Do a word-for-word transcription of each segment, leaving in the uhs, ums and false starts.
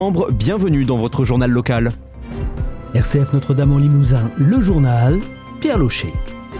Bienvenue dans votre journal local. R C F Notre-Dame en Limousin, le journal, Pierre Locher.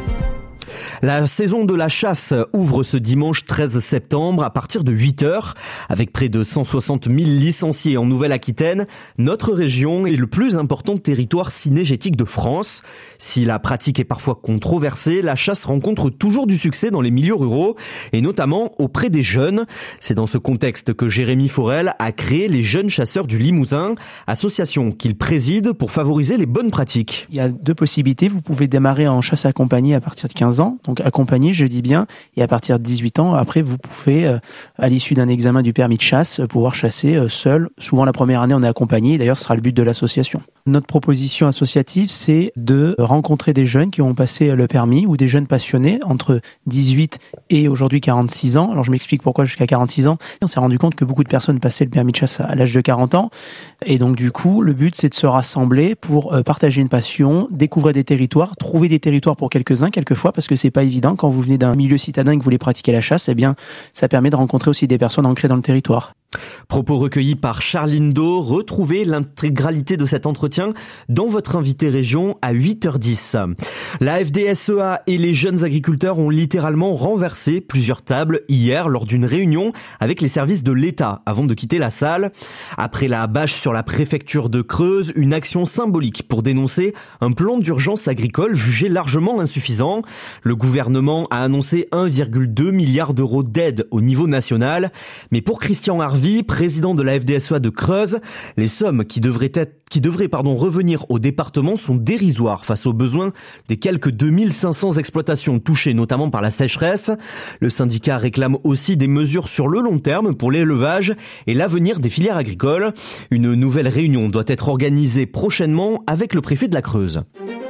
La saison de la chasse ouvre ce dimanche treize septembre à partir de huit heures. Avec près de cent soixante mille licenciés en Nouvelle-Aquitaine, notre région est le plus important territoire cynégétique de France. Si la pratique est parfois controversée, la chasse rencontre toujours du succès dans les milieux ruraux et notamment auprès des jeunes. C'est dans ce contexte que Jérémy Forel a créé les Jeunes Chasseurs du Limousin, association qu'il préside pour favoriser les bonnes pratiques. Il y a deux possibilités. Vous pouvez démarrer en chasse accompagnée à partir de quinze ans. Donc accompagné, je dis bien, et à partir de dix-huit ans, après vous pouvez, euh, à l'issue d'un examen du permis de chasse, pouvoir chasser euh, seul. Souvent la première année on est accompagné, d'ailleurs ce sera le but de l'association. Notre proposition associative, c'est de rencontrer des jeunes qui ont passé le permis ou des jeunes passionnés entre dix-huit et aujourd'hui quarante-six ans. Alors je m'explique pourquoi jusqu'à quarante-six ans. On s'est rendu compte que beaucoup de personnes passaient le permis de chasse à l'âge de quarante ans. Et donc du coup, le but c'est de se rassembler pour partager une passion, découvrir des territoires, trouver des territoires pour quelques-uns quelquefois, parce que c'est pas évident quand vous venez d'un milieu citadin et que vous voulez pratiquer la chasse, eh bien ça permet de rencontrer aussi des personnes ancrées dans le territoire. Propos recueillis par Charline Do. Retrouvez l'intégralité de cet entretien dans votre invité région à huit heures dix. La F D S E A et les jeunes agriculteurs ont littéralement renversé plusieurs tables hier lors d'une réunion avec les services de l'État avant de quitter la salle. Après la bâche sur la préfecture de Creuse, une action symbolique pour dénoncer un plan d'urgence agricole jugé largement insuffisant. Le gouvernement a annoncé un virgule deux milliard d'euros d'aide au niveau national. Mais pour Christian Harvey, président de la F D S E A de Creuse, les sommes qui devraient être qui devraient pardon, revenir au département sont dérisoires face aux besoins des quelques deux mille cinq cents exploitations touchées notamment par la sécheresse. Le syndicat réclame aussi des mesures sur le long terme pour l'élevage et l'avenir des filières agricoles. Une nouvelle réunion doit être organisée prochainement avec le préfet de la Creuse.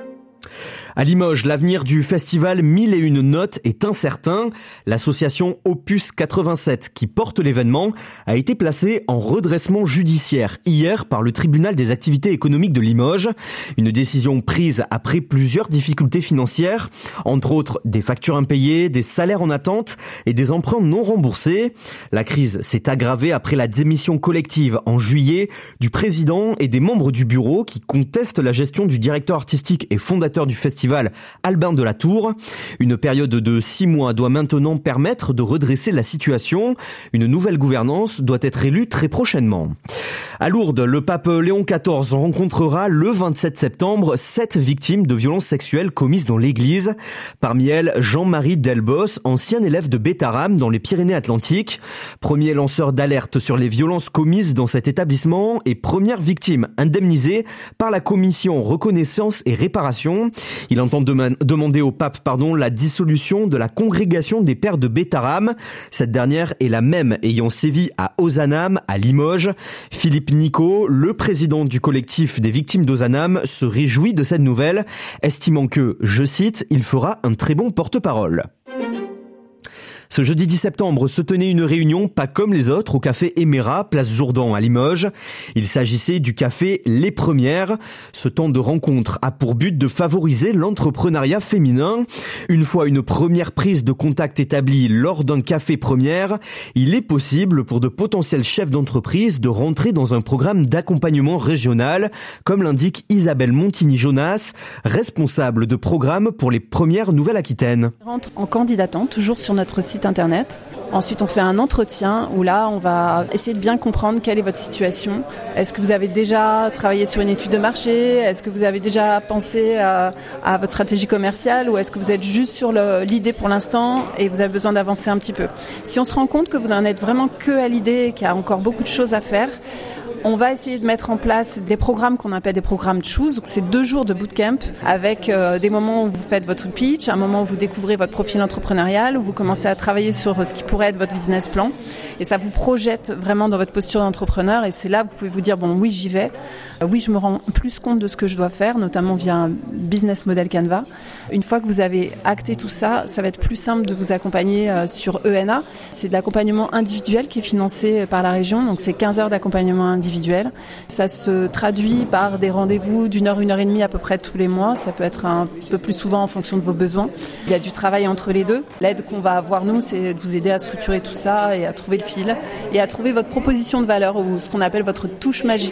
À Limoges, l'avenir du festival Mille et une notes est incertain. L'association Opus quatre-vingt-sept, qui porte l'événement, a été placée en redressement judiciaire hier par le tribunal des activités économiques de Limoges. Une décision prise après plusieurs difficultés financières, entre autres des factures impayées, des salaires en attente et des emprunts non remboursés. La crise s'est aggravée après la démission collective en juillet du président et des membres du bureau qui contestent la gestion du directeur artistique et fondateur du festival Albin de la Tour. Une période de six mois doit maintenant permettre de redresser la situation. Une nouvelle gouvernance doit être élue très prochainement. À Lourdes, le pape Léon quatorze rencontrera le vingt-sept septembre sept victimes de violences sexuelles commises dans l'église. Parmi elles, Jean-Marie Delbos, ancien élève de Bétarame dans les Pyrénées-Atlantiques. Premier lanceur d'alerte sur les violences commises dans cet établissement et première victime indemnisée par la commission reconnaissance et réparation. Il entend dem- demander au pape pardon, la dissolution de la congrégation des pères de Bétarame. Cette dernière est la même ayant sévi à Ozanam, à Limoges. Philippe Nico, le président du collectif des victimes d'Ozanam, se réjouit de cette nouvelle, estimant que, je cite, il fera un très bon porte-parole. Ce jeudi dix septembre se tenait une réunion pas comme les autres au café Éméra, place Jourdan à Limoges. Il s'agissait du café Les Premières. Ce temps de rencontre a pour but de favoriser l'entrepreneuriat féminin. Une fois une première prise de contact établie lors d'un café première, il est possible pour de potentiels chefs d'entreprise de rentrer dans un programme d'accompagnement régional, comme l'indique Isabelle Montigny-Jonas, responsable de programme pour les premières Nouvelle-Aquitaine. On rentre en candidatant, toujours sur notre site internet. Ensuite, on fait un entretien où là, on va essayer de bien comprendre quelle est votre situation. Est-ce que vous avez déjà travaillé sur une étude de marché ? Est-ce que vous avez déjà pensé à, à votre stratégie commerciale ? Ou est-ce que vous êtes juste sur le, l'idée pour l'instant et vous avez besoin d'avancer un petit peu ? Si on se rend compte que vous n'en êtes vraiment que à l'idée et qu'il y a encore beaucoup de choses à faire, on va essayer de mettre en place des programmes qu'on appelle des programmes Choose. Donc, c'est deux jours de bootcamp avec euh, des moments où vous faites votre pitch, un moment où vous découvrez votre profil entrepreneurial, où vous commencez à travailler sur ce qui pourrait être votre business plan. Et ça vous projette vraiment dans votre posture d'entrepreneur. Et c'est là que vous pouvez vous dire, bon, oui, j'y vais. Euh, oui, je me rends plus compte de ce que je dois faire, notamment via un business model Canva. Une fois que vous avez acté tout ça, ça va être plus simple de vous accompagner euh, sur E N A. C'est de l'accompagnement individuel qui est financé par la région. Donc, c'est quinze heures d'accompagnement individuel individuelle. Ça se traduit par des rendez-vous d'une heure, une heure et demie à peu près tous les mois. Ça peut être un peu plus souvent en fonction de vos besoins. Il y a du travail entre les deux. L'aide qu'on va avoir, nous, c'est de vous aider à structurer tout ça et à trouver le fil et à trouver votre proposition de valeur ou ce qu'on appelle votre touche magique.